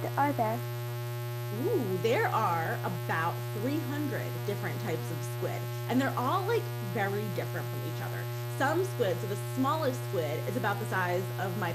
are there? Ooh, there are about 300 different types of squid, and they're all like very different from each other. Some squid, so the smallest squid is about the size of my